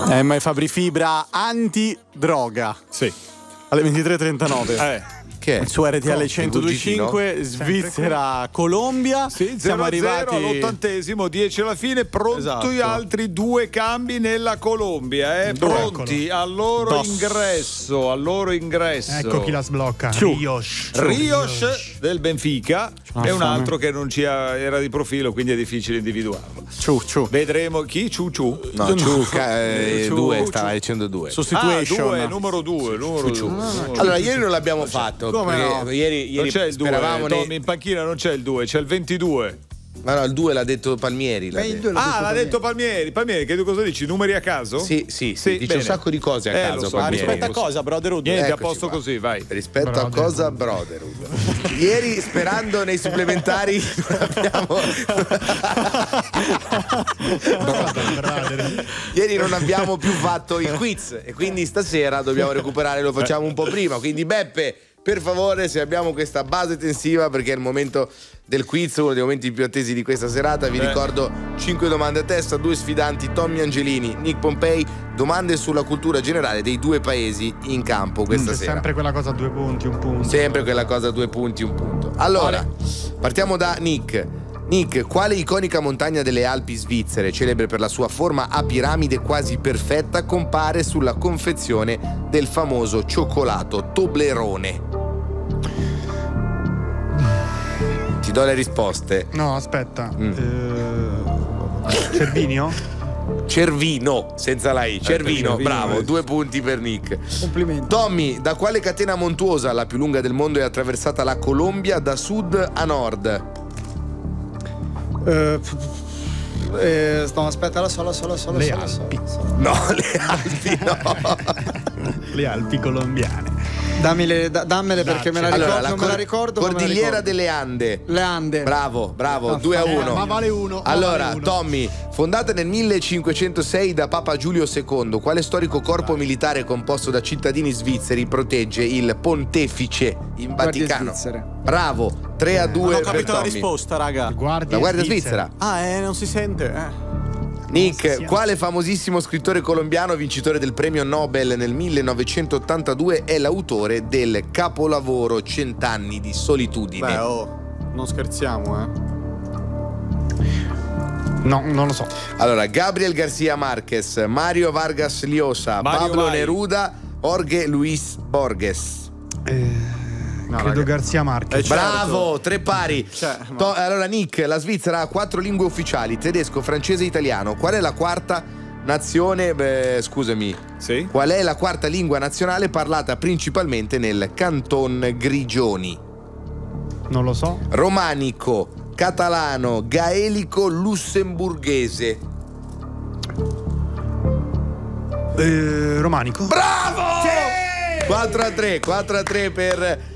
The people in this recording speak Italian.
Ma Fabri Fibra anti-droga. Sì. Alle 23:39. Che è? Su RTL 102.5, Svizzera, Colombia. Sì, 0-0 siamo arrivati all'80°, 10 alla fine, pronti Esatto. altri 2 cambi nella Colombia, pronti al loro ingresso, Ecco chi la sblocca. Rios del Benfica Ah, e un fame. altro che non era di profilo, quindi è difficile individuarlo. Ciu. Vedremo chi Ciu. No, Ciu. due, stava dicendo due. Substitution. Numero 2. Allora, ieri non l'abbiamo fatto. Come perché no? Ieri Non c'è il 2, speravamo Tommy, in panchina non c'è il 2, c'è il 22. Ma no, il 2 l'ha detto Palmieri. L'ha detto Palmieri. Palmieri, che tu cosa dici? Numeri a caso? Sì, dice bene. un sacco di cose a caso. lo so, Palmieri. Rispetto a cosa, Brotherhood? Niente, a Eccoci posto qua. così, vai. Rispetto a cosa Brotherhood. Ieri, sperando nei supplementari, ieri non abbiamo più fatto il quiz e quindi stasera dobbiamo recuperare, lo facciamo un po' prima. Quindi Beppe, per favore, se abbiamo questa base tensiva, perché è il momento del quiz, uno dei momenti più attesi di questa serata. Vi ricordo 5 domande a testa, 2 sfidanti, Tommy Angelini, Nick Pompei, domande sulla cultura generale dei 2 paesi in campo questa C'è sera. sempre quella cosa a 2 punti, un punto. Sempre quella cosa, 2 punti, 1 punto. Allora, partiamo da Nick. Nick, quale iconica montagna delle Alpi svizzere, celebre per la sua forma a piramide quasi perfetta, compare sulla confezione del famoso cioccolato Toblerone? Ti do le risposte. No, aspetta. Cervinio? Cervino, senza la I. Cervino, bravo, 2 punti per Nick. Complimenti. Tommy, da quale catena montuosa, la più lunga del mondo, è attraversata la Colombia da sud a nord? No, aspetta, la so. Le Alpi. No, le Alpi no. Le Alpi colombiane. Dammele perché me la ricordo, Allora, non me la ricordo. ma me la Cordillera ricordo. delle Ande. Le Ande. Bravo, No, 2-1. Ma vale uno. Allora, vale uno. Tommy, fondata nel 1506 da Papa Giulio II, quale storico corpo militare composto da cittadini svizzeri protegge il Pontefice in Guardie Vaticano? svizzere. Bravo, 3-2 Non ho per capito la Tommy. risposta, raga. La Guardia Svizzera. Non si sente. Nick, quale famosissimo scrittore colombiano vincitore del premio Nobel nel 1982 è l'autore del capolavoro Cent'anni di solitudine? Beh, non scherziamo, No, non lo so. Allora, Gabriel García Márquez, Mario Vargas Llosa, Mario Pablo vai. Neruda, Jorge Luis Borges. Credo Garzia Marquez. Bravo, 3 pari. ma- Allora, Nick, la Svizzera ha 4 lingue ufficiali: tedesco, francese e italiano. Qual è la quarta nazione? Scusami. Sì? Qual è la quarta lingua nazionale parlata principalmente nel Canton Grigioni? Non lo so. Romanico, catalano, gaelico, lussemburghese. Romanico. Bravo! 4-3 per